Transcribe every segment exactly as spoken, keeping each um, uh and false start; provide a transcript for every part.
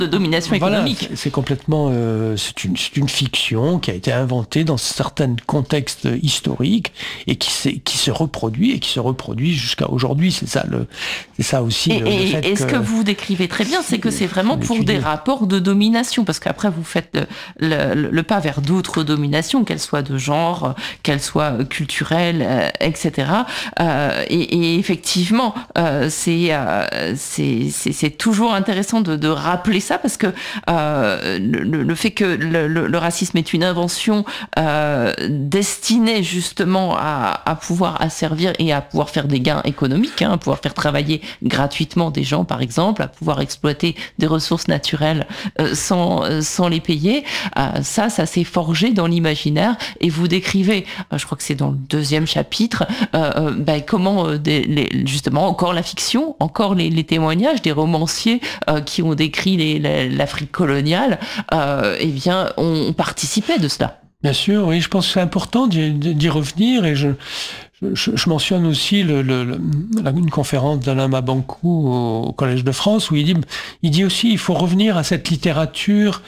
de domination voilà, économique. C'est, c'est complètement, euh, c'est une, c'est une fiction qui a été inventée dans certains contextes historiques et qui, s'est, qui se reproduit et qui se reproduit jusqu'à aujourd'hui. C'est ça le, c'est ça aussi et, le, et, le fait et que. ce que vous décrivez très bien, c'est que c'est vraiment pour étudier. des rapports de domination, parce qu'après vous faites le, le, le pas vers d'autres dominations, qu'elles soient de genre, qu'elles soient culturelles, euh, et cetera. Euh, et, et effectivement, euh, c'est, euh, c'est, c'est, c'est toujours intéressant de, de rappeler ça, parce que euh, le, le fait que le, le, le racisme est une invention euh, destinée justement à, à pouvoir asservir et à pouvoir faire des gains économiques, hein, à pouvoir faire travailler gratuitement des gens, par exemple, à pouvoir exploiter des ressources naturelles euh, sans, euh, sans les payer, euh, ça, ça s'est forgé dans l'imaginaire. Et vous décrivez, euh, je crois que c'est dans le deuxième chapitre, euh, euh, ben, comment euh, des, les, justement encore la fiction, encore les, les témoignages des romanciers euh, qui ont décrit les, les, l'Afrique coloniale, euh, eh bien, ont, ont participé de cela. Bien sûr, oui, je pense que c'est important d'y, d'y revenir, et je, je, je mentionne aussi le, le, le, une conférence d'Alain Mabankou au, au Collège de France, où il dit, il dit aussi il faut revenir à cette littérature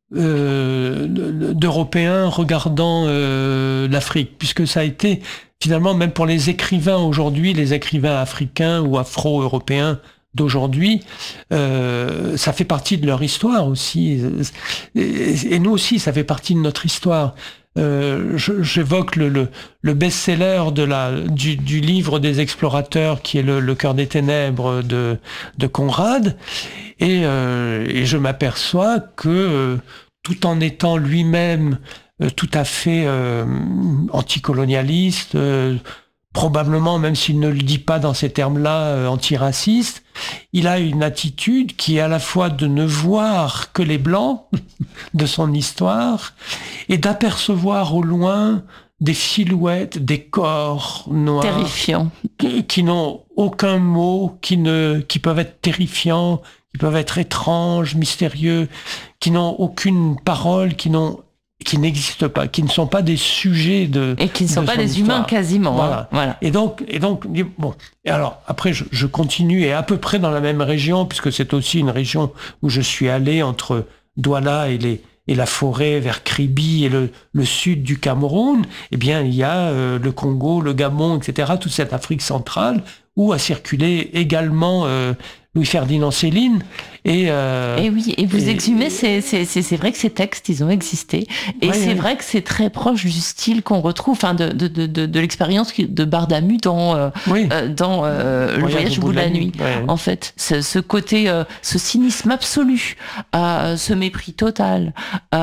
euh, d'Européens regardant euh, l'Afrique, puisque ça a été finalement, même pour les écrivains aujourd'hui, les écrivains africains ou afro-européens d'aujourd'hui, euh, ça fait partie de leur histoire aussi. Et, et nous aussi, ça fait partie de notre histoire. Euh, je, j'évoque le, le, le best-seller de la, du, du livre des explorateurs, qui est le, le Cœur des ténèbres de, de Conrad. Et, euh, et je m'aperçois que, euh, tout en étant lui-même euh, tout à fait euh, anticolonialiste, euh, probablement, même s'il ne le dit pas dans ces termes-là, euh, antiraciste, il a une attitude qui est à la fois de ne voir que les blancs de son histoire et d'apercevoir au loin des silhouettes, des corps noirs. Terrifiants. Qui, qui n'ont aucun mot, qui, ne, qui peuvent être terrifiants, qui peuvent être étranges, mystérieux, qui n'ont aucune parole, qui n'ont qui n'existent pas, qui ne sont pas des sujets de et qui ne sont de pas des histoire. humains quasiment. Voilà. Hein, voilà. Et donc, et donc, bon. Et alors après, je, je continue et à peu près dans la même région, puisque c'est aussi une région où je suis allé entre Douala et les et la forêt vers Kribi et le, le sud du Cameroun. Eh bien, il y a euh, le Congo, le Gabon, et cetera. Toute cette Afrique centrale où a circulé également euh, Louis-Ferdinand Céline. Et, euh, et oui, et vous et, exhumez, c'est, c'est, c'est, c'est vrai que ces textes, ils ont existé. Et ouais, c'est ouais. vrai que c'est très proche du style qu'on retrouve, enfin, de, de, de, de, de l'expérience de Bardamu dans, euh, oui. euh, dans euh, Le Voyage au bout de la, la nuit. nuit. Ouais. En fait, ce, ce côté, euh, ce cynisme absolu, euh, ce mépris total.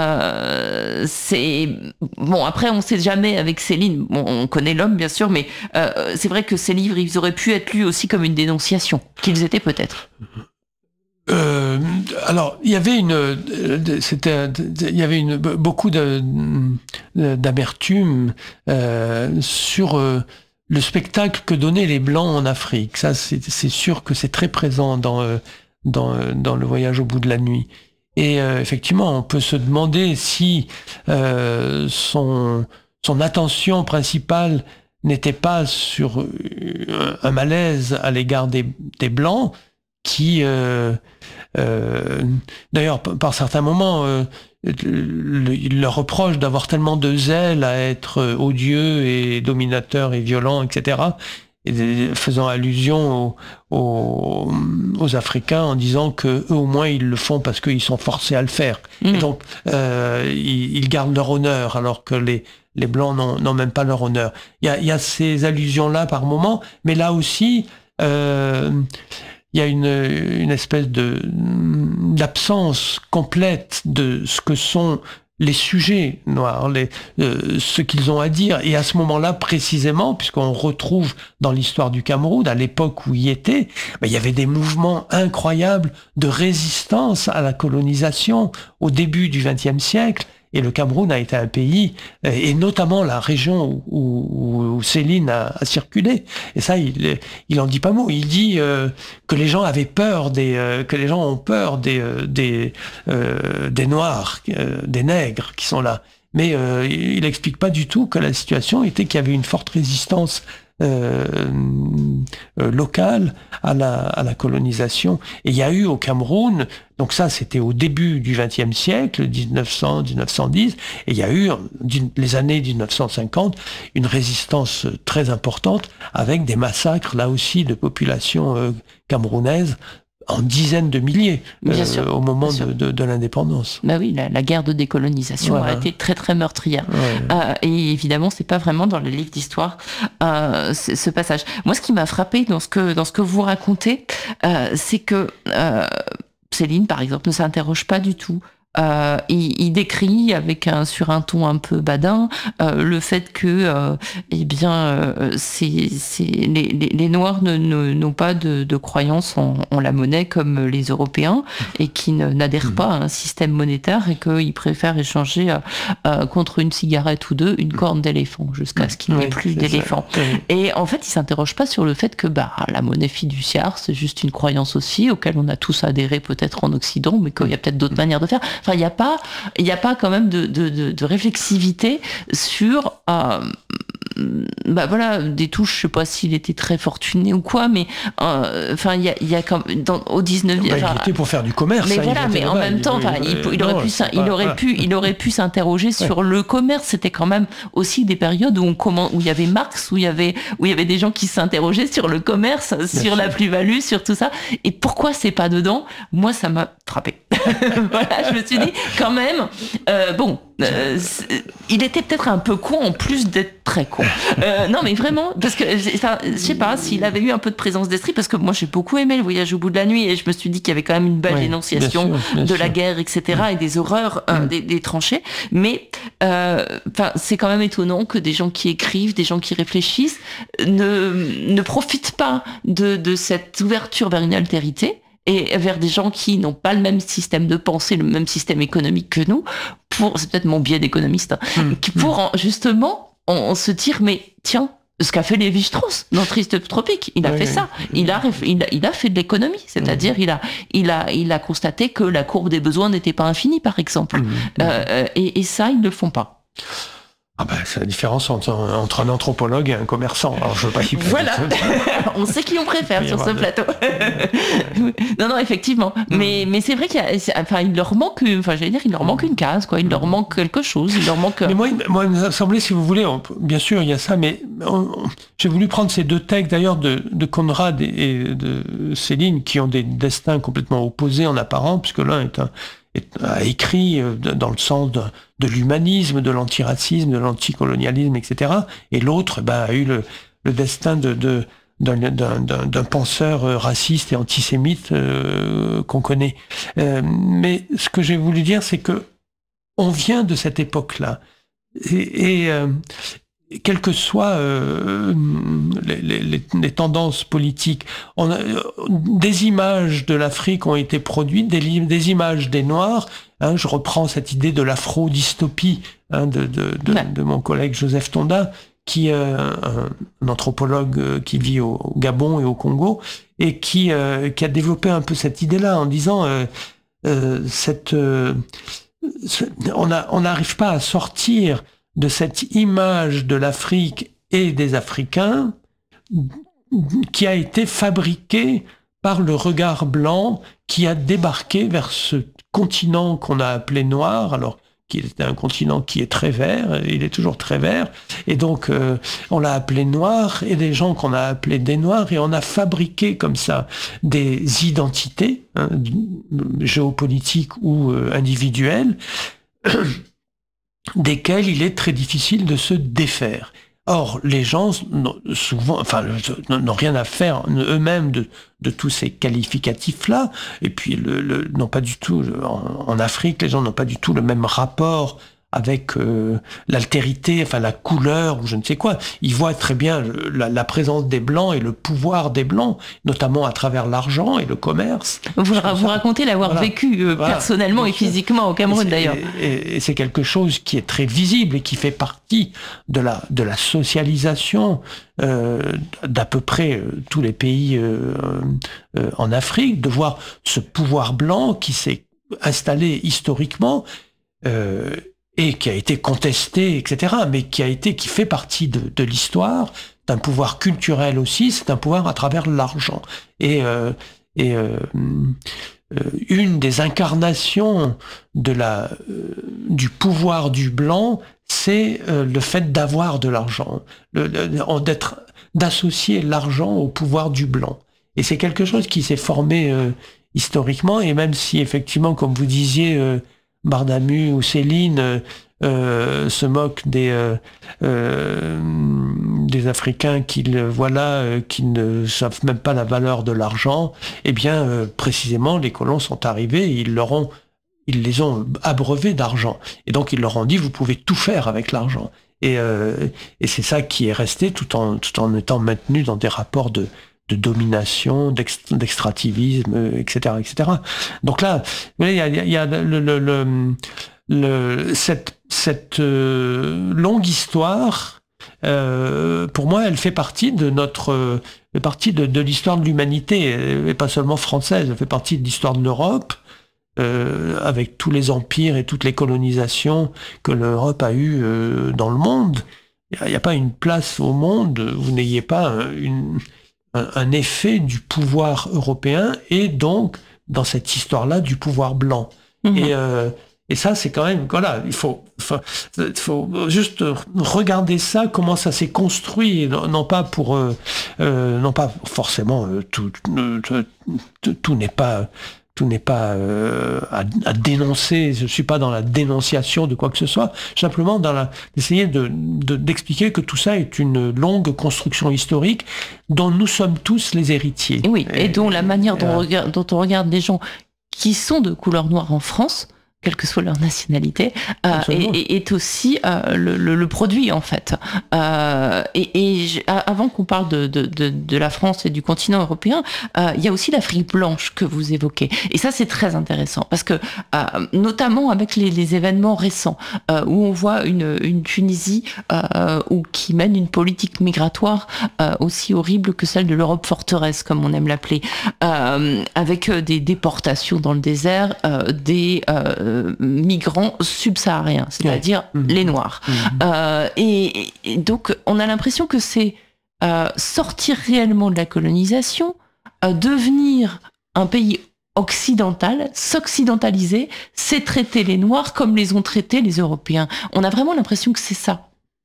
Euh, c'est bon. Après, on sait jamais avec Céline. Bon, on connaît l'homme, bien sûr, mais euh, c'est vrai que ces livres, ils auraient pu être lus aussi comme une dénonciation, qu'ils étaient peut-être. Euh, alors, il y avait une, c'était, il y avait une, beaucoup de, d'amertume euh, sur euh, le spectacle que donnaient les Blancs en Afrique. Ça, c'est, c'est sûr que c'est très présent dans, euh, dans, dans Le Voyage au bout de la nuit. Et euh, effectivement, on peut se demander si euh, son, son attention principale n'était pas sur un malaise à l'égard des, des Blancs, qui, euh, euh, d'ailleurs, par certains moments, euh, le, il leur reproche d'avoir tellement de zèle à être odieux et dominateur et violent, et cetera, et faisant allusion aux, aux, aux Africains en disant que eux au moins ils le font parce qu'ils sont forcés à le faire. Mmh. Et donc, euh, ils, ils gardent leur honneur alors que les les Blancs n'ont, n'ont même pas leur honneur. Il y a, il y a ces allusions-là par moment, mais là aussi, euh, il y a une, une espèce de d'absence complète de ce que sont les sujets noirs, les, euh, ce qu'ils ont à dire. Et à ce moment-là, précisément, puisqu'on retrouve dans l'histoire du Cameroun, à l'époque où il y était, ben, il y avait des mouvements incroyables de résistance à la colonisation au début du vingtième siècle. Et le Cameroun a été un pays, et notamment la région où, où, où Céline a, a circulé. Et ça, il, il en dit pas mot. Il dit euh, que les gens avaient peur des, euh, que les gens ont peur des, euh, des, euh, des Noirs, euh, des nègres qui sont là. Mais euh, il explique pas du tout que la situation était qu'il y avait une forte résistance euh, euh, locale à la, à la colonisation. Et il y a eu au Cameroun, donc ça c'était au début du vingtième siècle, dix-neuf cents, dix-neuf cent dix, et il y a eu, les années dix-neuf cent cinquante, une résistance très importante avec des massacres là aussi de populations euh, camerounaises en dizaines de milliers euh, sûr, au moment de, de, de l'indépendance. Bah oui, la, la guerre de décolonisation voilà. a été très très meurtrière. Ouais. Euh, et évidemment, c'est pas vraiment dans les livres d'histoire euh, ce passage. Moi, ce qui m'a frappé dans ce que dans ce que vous racontez, euh, c'est que euh, Céline, par exemple, ne s'interroge pas du tout. Euh, il, il décrit avec un sur un ton un peu badin euh, le fait que euh, eh bien euh, c'est, c'est, les, les, les Noirs ne, ne, n'ont pas de, de croyance en, en la monnaie comme les Européens et qui ne, n'adhèrent pas à un système monétaire et qu'ils préfèrent échanger euh, euh, contre une cigarette ou deux une corne d'éléphant jusqu'à ce qu'il n'y ait oui, plus d'éléphant. Ça. Et en fait, il s'interroge pas sur le fait que bah la monnaie fiduciaire c'est juste une croyance aussi auquel on a tous adhéré peut-être en Occident, mais qu'il y a peut-être d'autres manières de faire. Enfin, il n'y a pas, il n'y a pas quand même de, de, de, de réflexivité sur, euh, bah voilà, des touches. Je sais pas s'il était très fortuné ou quoi, mais euh, enfin, il y a, il y a quand dans, au dix-neuvième. Bah, il était pour faire du commerce. Mais hein, voilà, mais en même temps, enfin, il, il, il aurait non, pu, il pas, aurait voilà. pu, il aurait pu s'interroger ouais. sur le commerce. C'était quand même aussi des périodes où on comment, où il y avait Marx, où il y avait, où il y avait des gens qui s'interrogeaient sur le commerce, Bien sur sûr. la plus-value, sur tout ça. Et pourquoi c'est pas dedans? Moi, ça m'a frappé. Voilà, je me suis dit, quand même, euh, bon, euh, il était peut-être un peu con en plus d'être très con. Euh, non, mais vraiment, parce que, enfin, je sais pas s'il avait eu un peu de présence d'esprit, parce que moi j'ai beaucoup aimé Le Voyage au bout de la nuit et je me suis dit qu'il y avait quand même une belle ouais, énonciation bien sûr, bien de sûr. la guerre, et cetera, mmh. et des horreurs euh, mmh. des, des tranchées. Mais, euh, enfin, c'est quand même étonnant que des gens qui écrivent, des gens qui réfléchissent, ne, ne profitent pas de, de cette ouverture vers une altérité. Et vers des gens qui n'ont pas le même système de pensée, le même système économique que nous, pour, c'est peut-être mon biais d'économiste, hein, mmh. qui pour en, justement, on, on se dire, mais tiens, ce qu'a fait Lévi-Strauss dans Triste Tropique, il a oui, fait oui. ça. Il a, il, a, il a fait de l'économie, c'est-à-dire mmh. il, a, il, a, il a constaté que la courbe des besoins n'était pas infinie, par exemple. Mmh. Euh, et, et ça, ils ne le font pas. Ah ben, c'est la différence entre, entre un anthropologue et un commerçant. Alors, je veux pas y Voilà, on sait qui on préfère sur ce plateau. non, non, effectivement. Mm. Mais, mais c'est vrai qu'il y a, enfin, il leur manque, enfin, j'allais dire, il leur manque une case, quoi. Il leur manque quelque chose. Il leur manque. Mais moi, moi, il m'a semblé, si vous voulez, on, bien sûr, il y a ça, mais on, on, j'ai voulu prendre ces deux textes, d'ailleurs, de, de Conrad et, et de Céline, qui ont des destins complètement opposés en apparence, puisque l'un est un, a écrit dans le sens de, de l'humanisme, de l'antiracisme, de l'anticolonialisme, et cetera. Et l'autre ben, a eu le, le destin de, de, d'un, d'un, d'un, d'un penseur raciste et antisémite euh, qu'on connaît. Euh, mais ce que j'ai voulu dire, c'est que on vient de cette époque-là. Et, et euh, quelles que soient euh, les, les, les tendances politiques, on a, des images de l'Afrique ont été produites, des, des images des Noirs. Hein, je reprends cette idée de l'afro-dystopie hein, de, de, de, ouais. de mon collègue Joseph Tonda, qui est euh, un anthropologue euh, qui vit au, au Gabon et au Congo, et qui, euh, qui a développé un peu cette idée-là en disant euh, euh, cette, euh, on n'arrive pas à sortir de cette image de l'Afrique et des Africains qui a été fabriquée par le regard blanc qui a débarqué vers ce continent qu'on a appelé noir, alors qu'il était un continent qui est très vert, il est toujours très vert, et donc euh, on l'a appelé noir, et des gens qu'on a appelés des noirs, et on a fabriqué comme ça des identités hein, géopolitiques ou euh, individuelles, desquels il est très difficile de se défaire. Or, les gens, souvent, enfin, n'ont rien à faire eux-mêmes de, de tous ces qualificatifs-là. Et puis, le, le, n'ont pas du tout, en, en Afrique, les gens n'ont pas du tout le même rapport avec euh, l'altérité, enfin la couleur ou je ne sais quoi. Ils voient très bien la, la présence des Blancs et le pouvoir des Blancs, notamment à travers l'argent et le commerce. Vous, vous racontez l'avoir voilà. vécu euh, voilà. personnellement et physiquement au Cameroun et d'ailleurs. Et, et, et c'est quelque chose qui est très visible et qui fait partie de la, de la socialisation euh, d'à peu près euh, tous les pays euh, euh, en Afrique, de voir ce pouvoir blanc qui s'est installé historiquement euh, et qui a été contesté, et cetera, mais qui a été, qui fait partie de, de l'histoire, un pouvoir culturel aussi, c'est un pouvoir à travers l'argent. Et, euh, et euh, une des incarnations de la, euh, du pouvoir du blanc, c'est euh, le fait d'avoir de l'argent, le, le, d'être, d'associer l'argent au pouvoir du blanc. Et c'est quelque chose qui s'est formé euh, historiquement, et même si effectivement, comme vous disiez, euh, Bardamu ou Céline euh, euh, se moquent des, euh, euh, des Africains qui, voilà, euh, qui ne savent même pas la valeur de l'argent, eh bien, euh, précisément, les colons sont arrivés et ils leur ont, ils les ont abreuvés d'argent. Et donc, ils leur ont dit, vous pouvez tout faire avec l'argent. Et, euh, et c'est ça qui est resté tout en, tout en étant maintenu dans des rapports de de domination, d'extractivisme, et cetera, et cetera. Donc là, il y a, il y a le, le, le, le, cette, cette euh, longue histoire, euh, pour moi, elle fait partie de notre, fait partie de, de l'histoire de l'humanité, et pas seulement française, elle fait partie de l'histoire de l'Europe, euh, avec tous les empires et toutes les colonisations que l'Europe a eues euh, dans le monde. Il n'y a, a pas une place au monde où vous n'ayez pas une Un, un effet du pouvoir européen et donc, dans cette histoire-là, du pouvoir blanc. Mmh. Et, euh, et ça, c'est quand même... Voilà, il faut, faut, faut juste regarder ça, comment ça s'est construit, non, non pas pour... Euh, euh, non pas forcément... Euh, tout, tout, tout, tout n'est pas... Tout n'est pas euh, à, à dénoncer, je ne suis pas dans la dénonciation de quoi que ce soit, simplement dans la, d'essayer de, de, d'expliquer que tout ça est une longue construction historique dont nous sommes tous les héritiers. Et oui, et, et dont la manière dont, euh, on regarde, dont on regarde les gens qui sont de couleur noire en France, quelle que soit leur nationalité, euh, est, est aussi euh, le, le, le produit en fait. Euh, et, et avant qu'on parle de, de, de, de la France et du continent européen, euh, il y a aussi l'Afrique blanche que vous évoquez. Et ça, c'est très intéressant parce que, euh, notamment avec les, les événements récents, euh, où on voit une, une Tunisie euh, où, qui mène une politique migratoire euh, aussi horrible que celle de l'Europe forteresse, comme on aime l'appeler, euh, avec des déportations dans le désert, euh, des euh, migrants subsahariens, c'est-à-dire ouais. les Noirs. Mmh. Euh, et, et donc, on a l'impression que c'est euh, sortir réellement de la colonisation, euh, devenir un pays occidental, s'occidentaliser, c'est traiter les Noirs comme les ont traités les Européens. On a vraiment l'impression que c'est ça.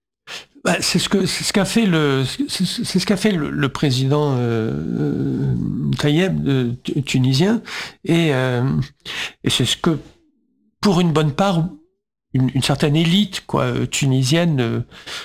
Bah, c'est ce que c'est ce qu'a fait le c'est, c'est ce qu'a fait le, le président euh, Tayeb euh, tunisien et euh, et c'est ce que pour une bonne part, une, une certaine élite quoi, tunisienne euh,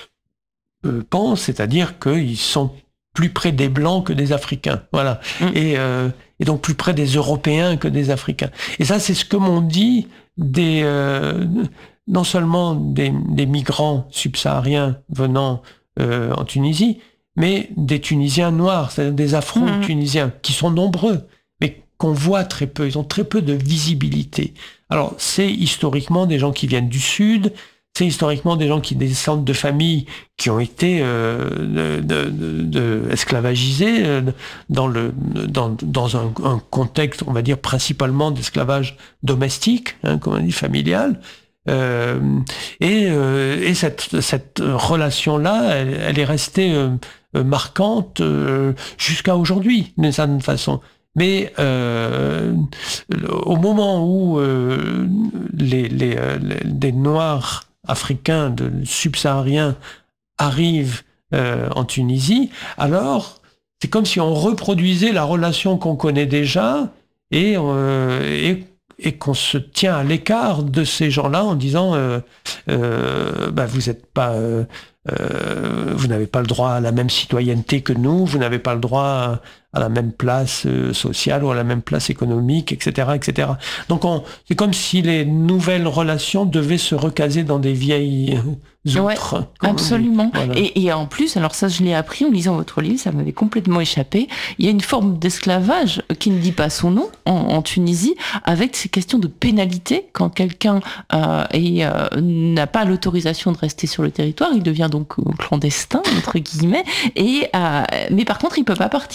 euh, pense, c'est-à-dire qu'ils sont plus près des Blancs que des Africains. Voilà. Mmh. Et, euh, et donc plus près des Européens que des Africains. Et ça, c'est ce que m'ont dit des, euh, non seulement des, des migrants subsahariens venant euh, en Tunisie, mais des Tunisiens noirs, c'est-à-dire des Afro-Tunisiens, mmh. qui sont nombreux, mais qu'on voit très peu. Ils ont très peu de visibilité. Alors, c'est historiquement des gens qui viennent du Sud, c'est historiquement des gens qui descendent de familles qui ont été euh, de, de, de esclavagisées euh, dans, le, dans, dans un, un contexte, on va dire, principalement d'esclavage domestique, hein, comme on dit, familial. Euh, et, euh, et cette, cette relation-là, elle, elle est restée euh, marquante euh, jusqu'à aujourd'hui, d'une certaine façon. Mais euh, au moment où euh, les, les, les, les Noirs africains de subsahariens arrivent euh, en Tunisie, alors c'est comme si on reproduisait la relation qu'on connaît déjà et, euh, et, et qu'on se tient à l'écart de ces gens-là en disant euh, euh, bah, vous êtes pas... Euh, Euh, vous n'avez pas le droit à la même citoyenneté que nous, vous n'avez pas le droit à, à la même place euh, sociale ou à la même place économique, et cetera, et cetera. Donc on, c'est comme si les nouvelles relations devaient se recaser dans des vieilles outres. Ouais, absolument. Voilà. Et, et en plus, alors ça je l'ai appris en lisant votre livre, ça m'avait complètement échappé, il y a une forme d'esclavage qui ne dit pas son nom en, en Tunisie, avec ces questions de pénalité. Quand quelqu'un euh, est, euh, n'a pas l'autorisation de rester sur le territoire, il devient donc clandestin, entre guillemets, et, euh, mais par contre il ne peut pas partir. Il peut pas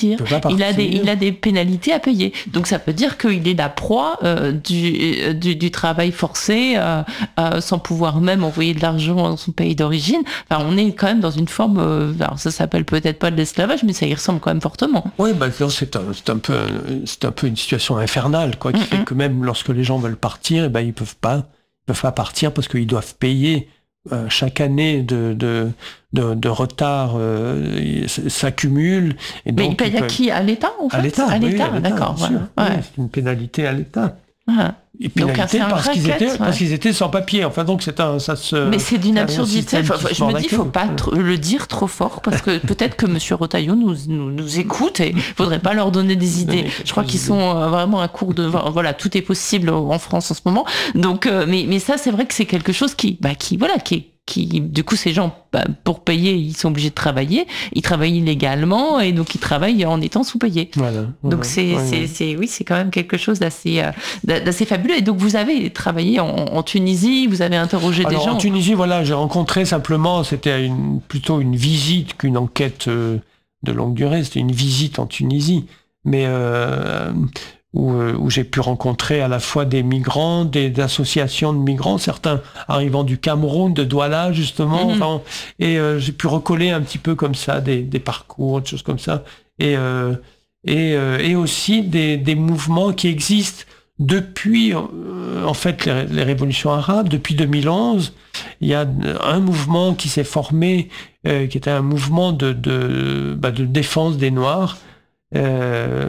il a des, il a des pénalités à payer. Donc ça veut dire qu'il est la proie euh, du, du, du travail forcé, euh, euh, sans pouvoir même envoyer de l'argent dans son pays d'origine. Enfin, on est quand même dans une forme, euh, alors ça s'appelle peut-être pas de l'esclavage, mais ça y ressemble quand même fortement. Oui, bah, c'est un, c'est un peu, c'est un peu une situation infernale, quoi, qui mm-hmm. fait que même lorsque les gens veulent partir, eh ben, ils peuvent pas, ils peuvent pas partir parce qu'ils doivent payer. Euh, chaque année de, de, de, de retard euh, s'accumule. Et mais donc, il paye à qui? À l'État, en fait? À l'État, à l'État, oui, d'accord. Voilà. Ouais. Oui, c'est une pénalité à l'État. Ah. Et pénalité donc, parce, qu'ils étaient, ouais. parce qu'ils étaient sans papier. Enfin, donc c'est un, ça se. Mais c'est d'une absurdité. Enfin, je me dis, il ne faut pas tr- le dire trop fort parce que peut-être que Monsieur Retailleau nous, nous, nous écoute et il ne faudrait pas leur donner des idées. Je crois qu'ils sont euh, vraiment à court de. Voilà, tout est possible en France en ce moment. Donc, euh, mais, mais ça, c'est vrai que c'est quelque chose qui, bah, qui, voilà, qui est. Qui, du coup, ces gens, bah, pour payer, ils sont obligés de travailler. Ils travaillent illégalement et donc ils travaillent en étant sous-payés. Voilà, voilà, donc c'est, voilà. c'est, c'est, oui, c'est quand même quelque chose d'assez, euh, d'assez fabuleux. Et donc vous avez travaillé en, en Tunisie, vous avez interrogé Alors, des gens. En Tunisie, voilà, j'ai rencontré simplement, c'était une, plutôt une visite qu'une enquête euh, de longue durée. C'était une visite en Tunisie, mais euh, Où, où j'ai pu rencontrer à la fois des migrants, des, des associations de migrants, certains arrivant du Cameroun, de Douala justement, mmh. enfin, et euh, j'ai pu recoller un petit peu comme ça des, des parcours, des choses comme ça, et, euh, et, euh, et aussi des, des mouvements qui existent depuis euh, en fait les, les révolutions arabes, depuis deux mille onze. Il y a un mouvement qui s'est formé, euh, qui était un mouvement de, de, bah, de défense des Noirs. Euh,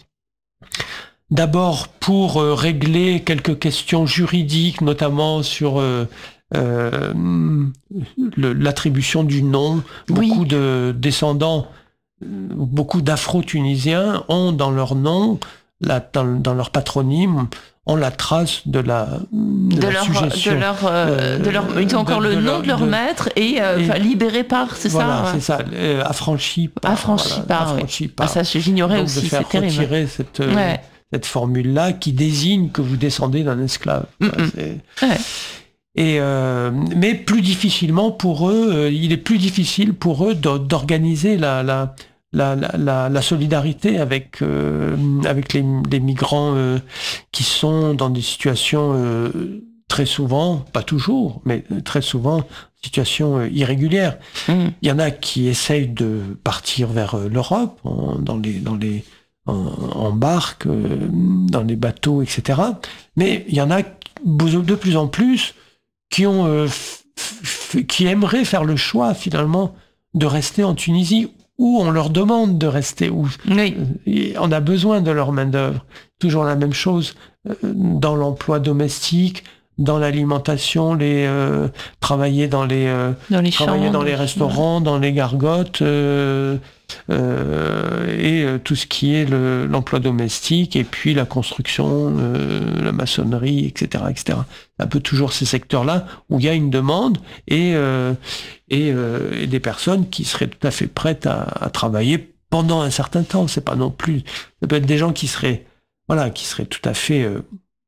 D'abord pour euh, régler quelques questions juridiques, notamment sur euh, euh, le, l'attribution du nom. Oui. Beaucoup de descendants, beaucoup d'Afro-Tunisiens ont dans leur nom, la, dans, dans leur patronyme, ont la trace de la, de de la leur, suggestion. De leur, euh, de leur, ils ont encore de, le de nom leur, de leur de, maître et, euh, et libéré par, c'est voilà, ça Voilà, c'est ça, euh, affranchi par. Affranchi voilà, par, affranchi oui. par. Ah, ça, j'ignorais donc aussi, de faire c'est terrible. Retirer cette, euh, ouais. cette formule-là qui désigne que vous descendez d'un esclave. Mm-hmm. Ouais. Et euh, mais plus difficilement pour eux, euh, il est plus difficile pour eux d'organiser la, la, la, la, la solidarité avec, euh, avec les, les migrants euh, qui sont dans des situations euh, très souvent, pas toujours, mais très souvent, situations euh, irrégulières. Mm. Il y en a qui essayent de partir vers euh, l'Europe, en, dans les... Dans les en barque, euh, dans les bateaux, et cetera. Mais il y en a de plus en plus qui ont, euh, f- f- qui aimeraient faire le choix finalement de rester en Tunisie, où on leur demande de rester, où oui. euh, on a besoin de leur main d'œuvre. Toujours la même chose euh, dans l'emploi domestique, dans l'alimentation, les euh, travailler dans les, euh, dans les travailler chambres, dans les restaurants, ouais. dans les gargotes. Euh, Euh, et euh, tout ce qui est le, l'emploi domestique et puis la construction, euh, la maçonnerie, et cetera, et cetera. Un peu toujours ces secteurs-là où il y a une demande et, euh, et, euh, et des personnes qui seraient tout à fait prêtes à, à travailler pendant un certain temps. C'est pas non plus. Ça peut être des gens qui seraient, voilà, qui seraient tout à fait euh,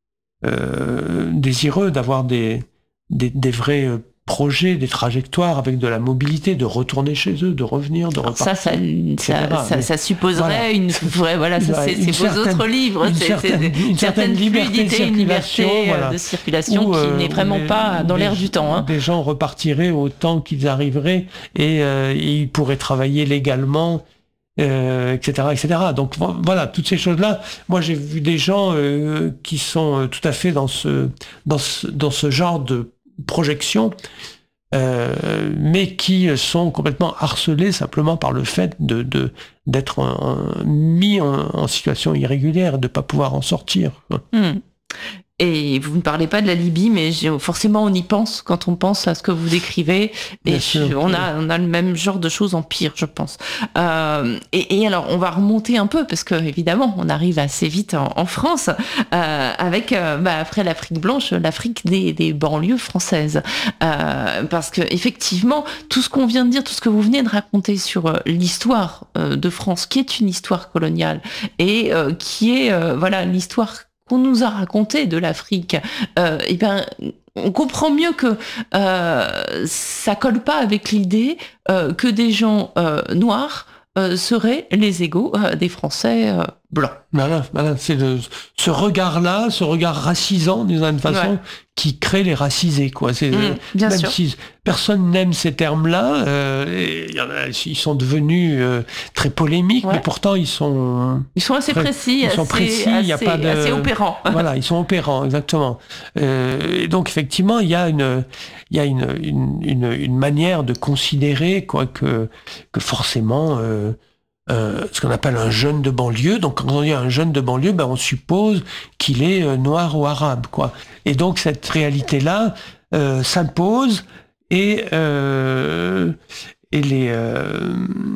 euh, désireux d'avoir des, des, des vrais euh, projets, des trajectoires avec de la mobilité, de retourner chez eux, de revenir, de repartir. Ça, ça, ça, ça, ça supposerait voilà. une, ouais, voilà, ça, c'est, c'est vos autres livres, une c'est, certaine, c'est une certaine liberté de circulation, une liberté voilà. de circulation Où, qui euh, n'est vraiment les, pas dans les, l'air du temps. Hein. Des gens repartiraient au temps qu'ils arriveraient et, euh, et ils pourraient travailler légalement. Euh, et cetera, et cetera. Donc voilà, toutes ces choses-là. Moi, j'ai vu des gens euh, qui sont tout à fait dans ce dans ce dans ce genre de projection, euh, mais qui sont complètement harcelés simplement par le fait de, de d'être en, en, mis en, en situation irrégulière et de pas pouvoir en sortir. Mmh. Et vous ne parlez pas de la Libye, mais forcément on y pense quand on pense à ce que vous décrivez. Et je, on a on a le même genre de choses en pire, je pense. Euh, et, et alors on va remonter un peu parce que évidemment on arrive assez vite en, en France euh, avec euh, bah, après l'Afrique blanche, l'Afrique des, des banlieues françaises. Euh, parce que effectivement tout ce qu'on vient de dire, tout ce que vous venez de raconter sur euh, l'histoire euh, de France, qui est une histoire coloniale et euh, qui est euh, voilà l'histoire qu'on nous a raconté de l'Afrique, euh, et ben on comprend mieux que euh, ça colle pas avec l'idée euh, que des gens euh, noirs euh, seraient les égaux euh, des Français euh, blancs. Voilà, voilà, c'est le, ce regard-là, ce regard racisant d'une certaine façon, ouais. qui crée les racisés, quoi. C'est, mmh, bien même sûr. si personne n'aime ces termes-là, euh, y en a, ils sont devenus euh, très polémiques, ouais. mais pourtant ils sont ils sont assez très, précis, ils sont assez, précis, il y a assez, pas de assez opérants. Voilà, ils sont opérants, exactement. Euh, et donc effectivement, il y a une, il y a une, une, une, une manière de considérer, quoi, que que forcément. Euh, Euh, ce qu'on appelle un jeune de banlieue. Donc, quand on dit un jeune de banlieue, ben, on suppose qu'il est euh, noir ou arabe, quoi. Et donc, cette réalité-là euh, s'impose et, euh, et les, euh,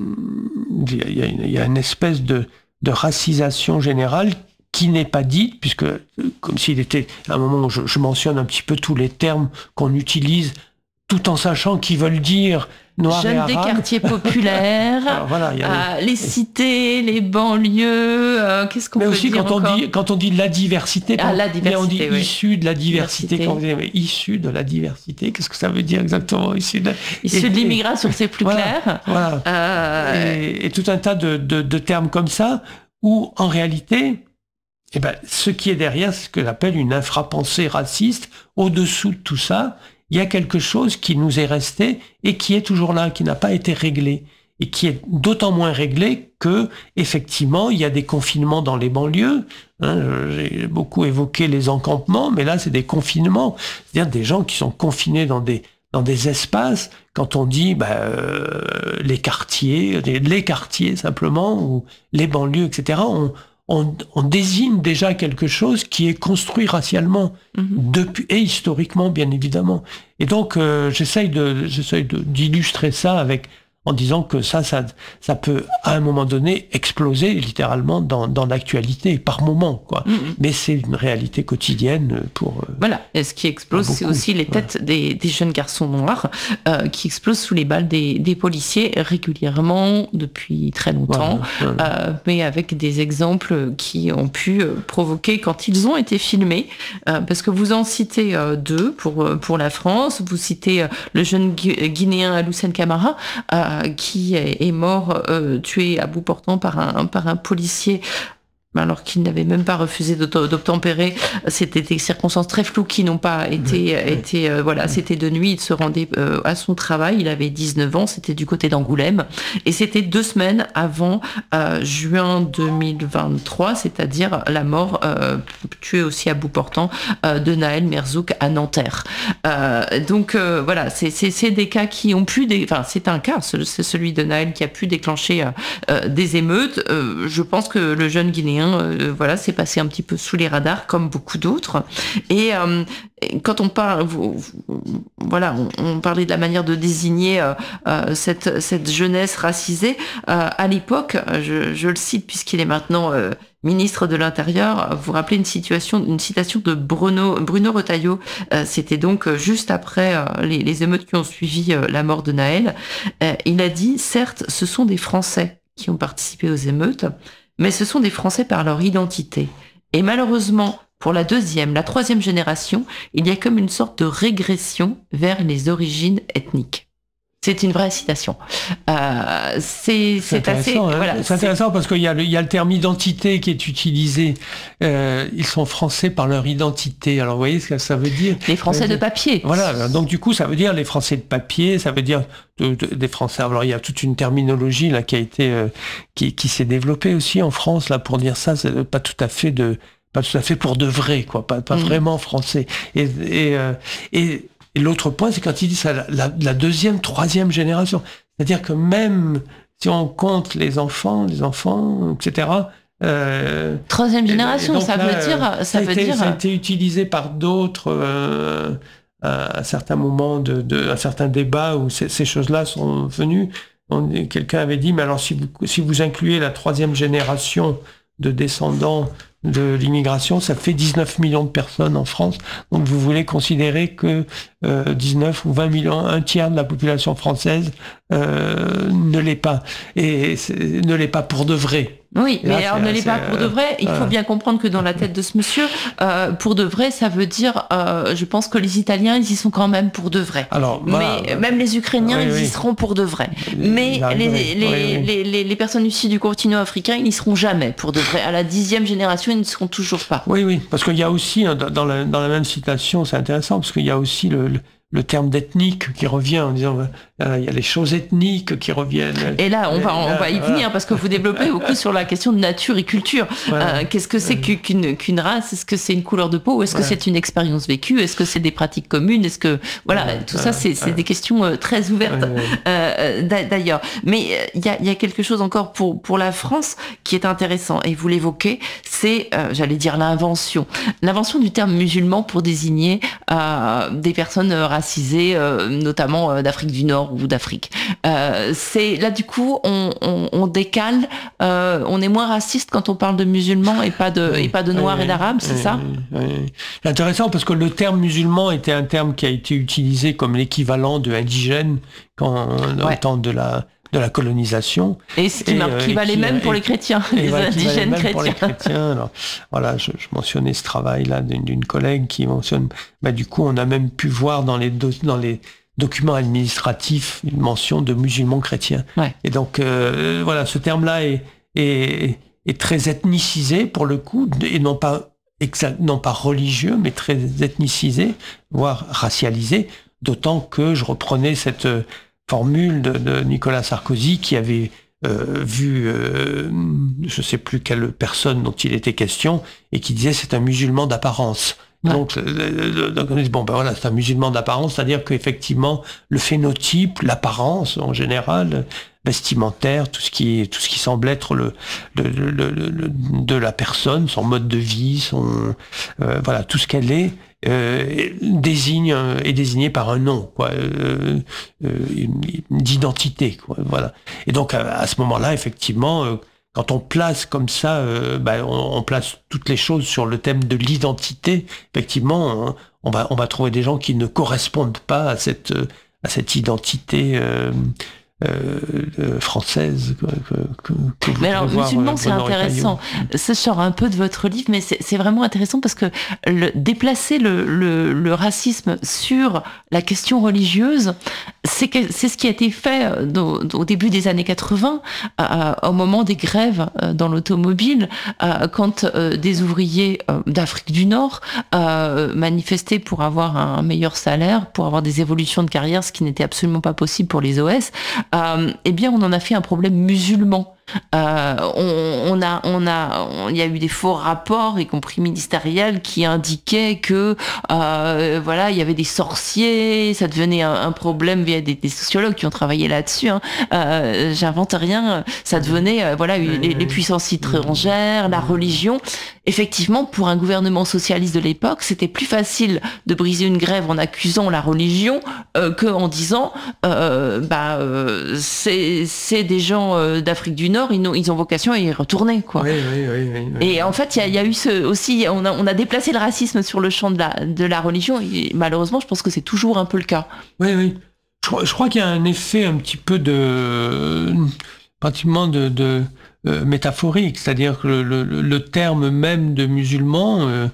il y a, il y a une espèce de, de racisation générale qui n'est pas dite, puisque, comme s'il était, à un moment où je, je mentionne un petit peu tous les termes qu'on utilise, tout en sachant qu'ils veulent dire noir jeunes et arabe. Des quartiers populaires, Alors, voilà, y a euh, les... les cités, les banlieues, euh, qu'est-ce qu'on mais peut aussi dire quand on encore dit quand on dit la diversité, ah, la diversité, on dit oui. issu de la diversité, diversité. quand on dit mais issu de la diversité, qu'est-ce que ça veut dire exactement issu de issu de l'immigration, c'est plus voilà, clair. Voilà. Euh... Et, et tout un tas de, de, de termes comme ça où en réalité, eh ben, ce qui est derrière, c'est ce que j'appelle une infrapensée raciste. Au-dessous de tout ça, il y a quelque chose qui nous est resté et qui est toujours là, qui n'a pas été réglé. Et qui est d'autant moins réglé que, effectivement, il y a des confinements dans les banlieues. Hein, j'ai beaucoup évoqué les encampements, mais là, c'est des confinements. C'est-à-dire des gens qui sont confinés dans des, dans des espaces. Quand on dit bah, euh, les quartiers, les, les quartiers simplement, ou les banlieues, et cetera, on, On, on désigne déjà quelque chose qui est construit racialement mmh. depuis et historiquement, bien évidemment. Et donc, euh, j'essaye de, j'essaye de, d'illustrer ça avec en disant que ça, ça, ça peut à un moment donné exploser littéralement dans, dans l'actualité par moment, quoi. Mmh. Mais c'est une réalité quotidienne pour. Euh, voilà. Et ce qui explose, c'est aussi les têtes voilà. des, des jeunes garçons noirs euh, qui explosent sous les balles des, des policiers régulièrement depuis très longtemps, voilà. Voilà. Euh, mais avec des exemples qui ont pu provoquer quand ils ont été filmés, euh, parce que vous en citez euh, deux pour pour la France, vous citez euh, le jeune gu- guinéen Alhoussen Camara. Euh, qui est mort euh, tué à bout portant par un, par un policier alors qu'il n'avait même pas refusé d'obtempérer. C'était des circonstances très floues qui n'ont pas été... Oui. été euh, voilà, c'était de nuit, il se rendait euh, à son travail, il avait dix-neuf ans, c'était du côté d'Angoulême, et c'était deux semaines avant euh, juin deux mille vingt-trois, c'est-à-dire la mort, euh, tuée aussi à bout portant, euh, de Naël Merzouk à Nanterre. Euh, donc euh, voilà, c'est, c'est, c'est des cas qui ont pu... Dé... Enfin, c'est un cas, c'est celui de Naël qui a pu déclencher euh, des émeutes. Euh, je pense que le jeune Guinéen Euh, voilà, c'est passé un petit peu sous les radars, comme beaucoup d'autres. Et, euh, et quand on parle, vous, vous, voilà, on, on parlait de la manière de désigner euh, euh, cette, cette jeunesse racisée. Euh, à l'époque, je, je le cite puisqu'il est maintenant euh, ministre de l'Intérieur, vous vous rappelez une situation, une citation de Bruno, Bruno Retailleau. Euh, c'était donc juste après euh, les, les émeutes qui ont suivi euh, la mort de Naël. Euh, il a dit, certes, ce sont des Français qui ont participé aux émeutes, mais ce sont des Français par leur identité. Et malheureusement, pour la deuxième, la troisième génération, il y a comme une sorte de régression vers les origines ethniques. C'est une vraie citation. Euh, c'est, c'est, c'est assez... Hein. Voilà, c'est intéressant c'est... parce qu'il y a, le, il y a le terme identité qui est utilisé. Euh, ils sont français par leur identité. Alors vous voyez ce que ça veut dire ? Les Français de papier. Voilà, donc du coup ça veut dire les Français de papier, ça veut dire de, de, des Français... Alors il y a toute une terminologie là qui a été... Euh, qui, qui s'est développée aussi en France là pour dire ça, c'est pas tout à fait de... pas tout à fait pour de vrai, quoi, pas, pas mmh. vraiment français. Et... et, euh, et Et l'autre point, c'est quand il dit ça, la, la deuxième, troisième génération. C'est-à-dire que même si on compte les enfants, les enfants, et cetera. Euh, troisième génération, donc, ça là, veut dire, ça, ça veut été, dire. Ça a été utilisé par d'autres euh, à un certain moment de, de, un certain débat où ces, ces choses-là sont venues. On, quelqu'un avait dit, mais alors si vous, si vous incluez la troisième génération de descendants de l'immigration, ça fait dix-neuf millions de personnes en France. Donc vous voulez considérer que euh, dix-neuf ou vingt millions, un tiers de la population française euh, ne l'est pas. Et ne l'est pas pour de vrai. Oui, Et là, mais alors c'est- ne l'est c'est, pas pour de vrai. Il euh, faut bien comprendre que dans la tête de ce monsieur, euh, pour de vrai, ça veut dire, euh, je pense que les Italiens, ils y sont quand même pour de vrai. Alors, voilà, Mais euh, même les Ukrainiens, oui, ils y oui. seront pour de vrai. Ils Mais arriveraient, les, les, oui, oui. les, les, les personnes issues du continent africain, ils n'y seront jamais pour de vrai. À la dixième génération, ils ne seront toujours pas. Oui, oui, parce qu'il y a aussi, hein, dans la, dans la même citation, c'est intéressant, parce qu'il y a aussi le, le, le terme d'ethnique qui revient en disant, euh, il y a les choses ethniques qui reviennent. Et là, on Et va, on là, va y voilà. venir parce que vous développez beaucoup sur la question de nature et culture. Voilà. Euh, qu'est-ce que c'est qu'u- qu'une, qu'une race? Est-ce que c'est une couleur de peau? Est-ce que Voilà. c'est une expérience vécue? Est-ce que c'est des pratiques communes? Est-ce que voilà, Voilà. tout ça, c'est, c'est des questions euh, très ouvertes Ouais, ouais. euh, d'a- d'ailleurs. Mais il y a, y a quelque chose encore pour pour la France qui est intéressant et vous l'évoquez, c'est, euh, j'allais dire l'invention, l'invention du terme musulman pour désigner euh, des personnes racisées, euh, notamment euh, d'Afrique du Nord ou d'Afrique. Euh, c'est là du coup on, on, on décale, euh, on est moins raciste quand on parle de musulmans et pas de Oui, et pas de noirs oui, et d'arabes, c'est oui, ça? oui, oui. C'est intéressant parce que le terme musulman était un terme qui a été utilisé comme l'équivalent de indigène quand, au Ouais. temps de la, de la colonisation. Et ce qui, Et, mar- euh, qui et valait qui- même pour et- les chrétiens, Et les voilà, qui valait indigènes même chrétiens. pour les chrétiens. Alors, voilà, je, je mentionnais ce travail-là d'une, d'une collègue qui mentionne, bah, du coup, on a même pu voir dans les, do- dans les documents administratifs une mention de musulmans chrétiens. Ouais. Et donc, euh, voilà, ce terme-là est, est, est très ethnicisé pour le coup, et non pas, exact, non pas religieux, mais très ethnicisé, voire racialisé, d'autant que je reprenais cette euh, formule de, de Nicolas Sarkozy qui avait euh, vu, euh, je ne sais plus quelle personne dont il était question, et qui disait c'est un musulman d'apparence. Ouais. Donc, euh, donc on dit bon ben voilà, c'est un musulman d'apparence, c'est-à-dire qu'effectivement le phénotype, l'apparence en général, vestimentaire, tout ce qui tout ce qui semble être le, le, le, le, le de la personne, son mode de vie, son euh, voilà tout ce qu'elle est. Euh, désigne euh, est désigné par un nom, quoi, euh, euh, une- d'identité, quoi, voilà. Et donc à, à ce moment-là, effectivement, euh, quand on place comme ça, euh, bah, on, on place toutes les choses sur le thème de l'identité. Effectivement, on, on va on va trouver des gens qui ne correspondent pas à cette à cette identité euh, euh, euh, française que, que, que vous Mais alors, pouvez voir, musulman, euh, c'est Benoît intéressant. Ça sort un peu de votre livre, mais c'est, c'est vraiment intéressant parce que le, déplacer le, le, le racisme sur la question religieuse, c'est, que, c'est ce qui a été fait au, au début des années quatre-vingts, euh, au moment des grèves euh, dans l'automobile, euh, quand euh, des ouvriers euh, d'Afrique du Nord euh, manifestaient pour avoir un meilleur salaire, pour avoir des évolutions de carrière, ce qui n'était absolument pas possible pour les O S. Euh, eh bien, on en a fait un problème musulman. Euh, on, on a, on a, on- il y a eu des faux rapports, y compris ministériels, qui indiquaient que, euh, voilà, il y avait des sorciers, ça devenait un, un problème via des, des sociologues qui ont travaillé là-dessus. Hein. Euh, j'invente rien, ça devenait, euh, voilà, les, les puissances étrangères, la religion. Effectivement, pour un gouvernement socialiste de l'époque, c'était plus facile de briser une grève en accusant la religion euh, que en disant, euh, bah, euh, c'est, c'est des gens euh, d'Afrique du Nord, ils ont, ils ont vocation à y retourner, quoi. Oui, oui, oui, oui, oui. Et en fait, il y a, il y a eu ce, aussi, on a, on a déplacé le racisme sur le champ de la, de la religion. Et malheureusement, je pense que c'est toujours un peu le cas. Oui, oui. Je, crois- je crois qu'il y a un effet un petit peu de, pratiquement de, de euh, métaphorique, c'est-à-dire que le, le, le terme même de musulman euh,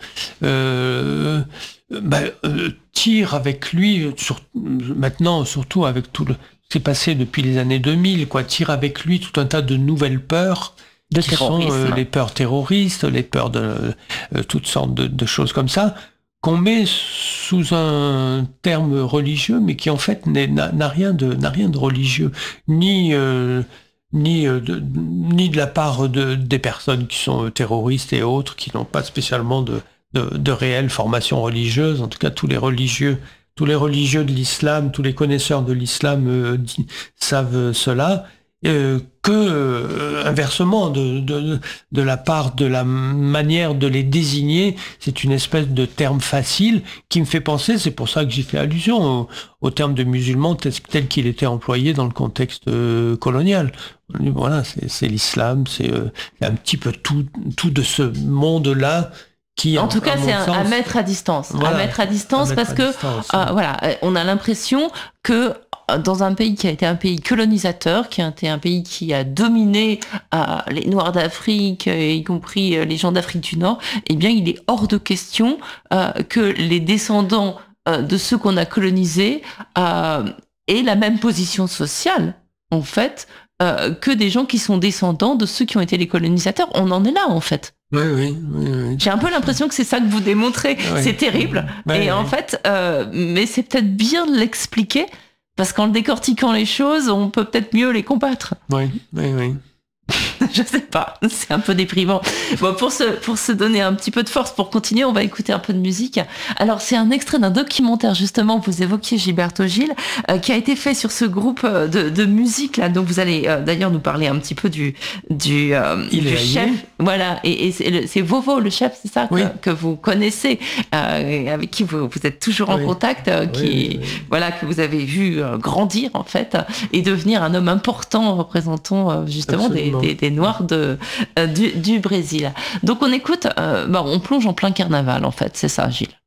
euh, ben, euh, tire avec lui, sur, maintenant surtout avec tout le qui s'est passé depuis les années deux mille, quoi, tire avec lui tout un tas de nouvelles peurs. De qui sont terrorisme. euh, les peurs terroristes, les peurs de euh, toutes sortes de, de choses comme ça, qu'on met sous un terme religieux, mais qui en fait n'est- n'a, n'a rien de n'a rien de religieux, ni euh, ni euh, de, ni de la part de, des personnes qui sont euh, terroristes et autres, qui n'ont pas spécialement de, de de réelle formation religieuse. En tout cas, tous les religieux tous les religieux de l'islam, tous les connaisseurs de l'islam euh, di- savent cela. Euh, que euh, inversement de, de, de la part de la manière de les désigner, c'est une espèce de terme facile qui me fait penser, c'est pour ça que j'ai fait allusion au, au terme de musulman tel, tel qu'il était employé dans le contexte euh, colonial. Voilà, c'est, c'est l'islam, c'est euh, un petit peu tout, tout de ce monde-là qui, En tout cas, mon c'est un- sens, à mettre à distance. Voilà, à mettre à distance à mettre parce à que distance, euh, ouais. voilà, on a l'impression que dans un pays qui a été un pays colonisateur, qui a été un pays qui a dominé euh, les Noirs d'Afrique, y compris les gens d'Afrique du Nord, eh bien, il est hors de question euh, que les descendants euh, de ceux qu'on a colonisés euh, aient la même position sociale, en fait, euh, que des gens qui sont descendants de ceux qui ont été les colonisateurs. On en est là, en fait. Oui, oui, oui, oui. J'ai un peu l'impression que c'est ça que vous démontrez. Oui. C'est terrible. Oui, et oui. En fait, euh, mais c'est peut-être bien de l'expliquer, parce qu'en décortiquant les choses, on peut peut-être mieux les combattre. Oui, oui, oui. Je sais pas, c'est un peu déprimant. Bon, pour se, pour se donner un petit peu de force pour continuer, on va écouter un peu de musique. Alors, c'est un extrait d'un documentaire, justement, vous évoquiez Gilberto Gil, euh, qui a été fait sur ce groupe de, de musique, là, dont vous allez euh, d'ailleurs nous parler un petit peu du, du, euh, Il du est chef. allié. Voilà, et, et c'est, le, c'est Vovo, le chef, c'est ça, oui. que, que vous connaissez, euh, avec qui vous, vous êtes toujours en oui. contact, euh, qui, oui, oui, oui. voilà, que vous avez vu euh, grandir, en fait, et devenir un homme important représentant, euh, justement, des, des, des Noirs de, euh, du, du Brésil. Donc on écoute, euh, bah, on plonge en plein carnaval en fait, c'est ça Gilles.